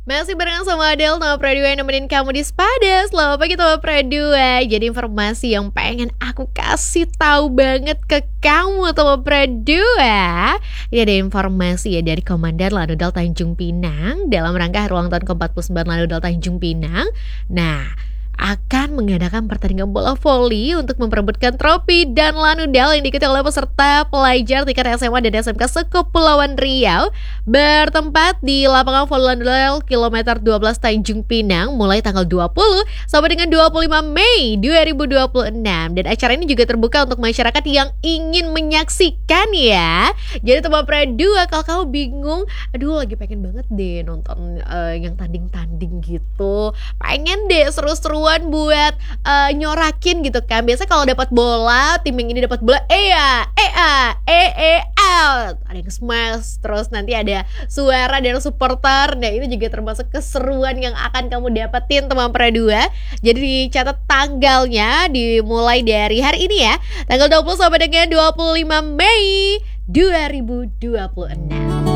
Masih barengan sama Adele, Tama Pradua yang nemenin kamu di Spada. Selamat pagi Tama Pradua. Jadi informasi yang pengen aku kasih tahu banget ke kamu Tama Pradua. Ini ada informasi ya dari Komandan Lanudal Tanjung Pinang dalam rangka ulang tahun ke-49 Lanudal Tanjung Pinang. Nah, akan mengadakan pertandingan bola voli untuk memperebutkan trofi dan Lanudal yang diikuti oleh peserta pelajar tingkat SMA dan SMK Sekepulauan Riau bertempat di lapangan voli Lanudal kilometer 12 Tanjung Pinang mulai tanggal 20 sampai dengan 25 Mei 2026. Dan acara ini juga terbuka untuk masyarakat yang ingin menyaksikan ya. Jadi Tama Pradua, kalau kamu bingung, aduh lagi pengen banget deh nonton yang tanding-tanding gitu, pengen deh seru-seruan buat nyorakin gitu kan. Biasanya kalau dapat bola, tim yang ini dapat bola, out, ada yang smash, terus nanti ada suara dari supporter. Nah itu juga termasuk keseruan yang akan kamu dapetin Tama Pradua. Jadi dicatat tanggalnya dimulai dari hari ini ya, tanggal 20 sampai dengan 25 Mei 2026.